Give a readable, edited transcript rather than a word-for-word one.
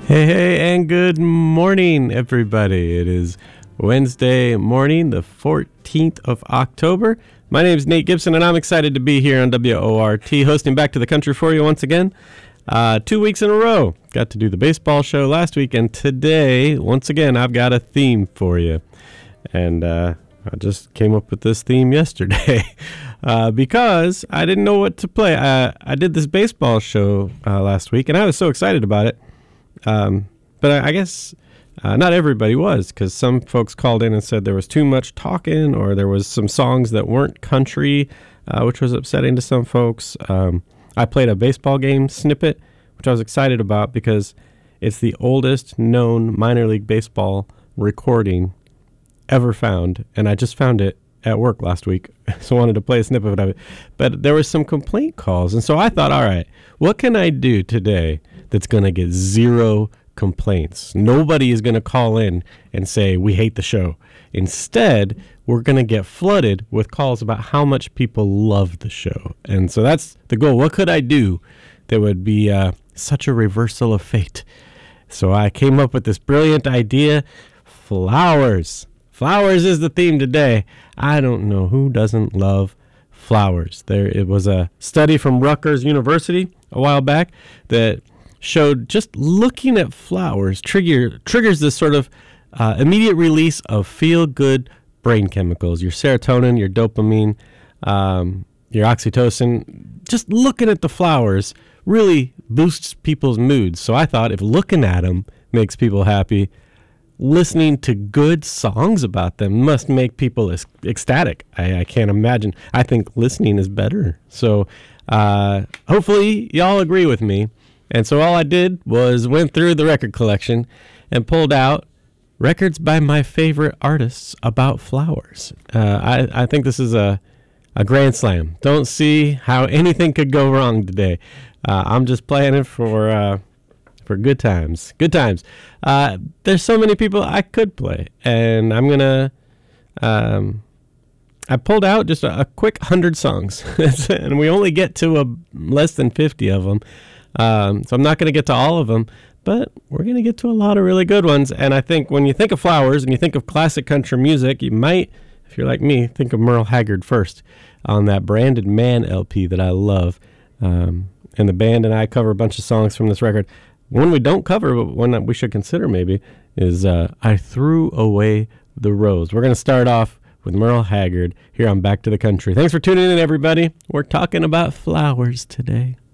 Hey, and good morning, everybody. It is Wednesday morning, the 14th of October. My name is Nate Gibson, and I'm excited to be here on WORT, hosting Back to the Country for you once again. 2 weeks in a row. Got to do the baseball show last week, and today, once again, I've got a theme for you. And I just came up with this theme yesterday because I didn't know what to play. I did this baseball show last week, and I was so excited about it. But I guess not everybody was, because some folks called in and said there was too much talking, or there was some songs that weren't country, which was upsetting to some folks. I played a baseball game snippet, which I was excited about because it's the oldest known minor league baseball recording ever found, and I just found it at work last week, so I wanted to play a snippet of it. But there was some complaint calls, and so I thought, all right, what can I do today that's going to get zero complaints? Nobody is going to call in and say, we hate the show. Instead, we're going to get flooded with calls about how much people love the show. And so that's the goal. What could I do that would be such a reversal of fate? So I came up with this brilliant idea: flowers. Flowers is the theme today. I don't know who doesn't love flowers. It was a study from Rutgers University a while back that showed just looking at flowers triggers this sort of immediate release of feel-good brain chemicals. Your serotonin, your dopamine, your oxytocin. Just looking at the flowers really boosts people's moods. So I thought if looking at them makes people happy, listening to good songs about them must make people ecstatic. I can't imagine. I think listening is better. So hopefully y'all agree with me. And so all I did was went through the record collection and pulled out records by my favorite artists about flowers. I think this is a grand slam. Don't see how anything could go wrong today. I'm just playing it for good times. Good times. There's so many people I could play, and I'm gonna. I pulled out just a quick 100 songs, and we only get to less than 50 of them. So I'm not going to get to all of them, but we're going to get to a lot of really good ones. And I think when you think of flowers and you think of classic country music, you might, if you're like me, think of Merle Haggard first on that Branded Man LP that I love. And the band and I cover a bunch of songs from this record. One we don't cover, but one that we should consider maybe, is I Threw Away the Rose. We're going to start off with Merle Haggard here on Back to the Country. Thanks for tuning in, everybody. We're talking about flowers today.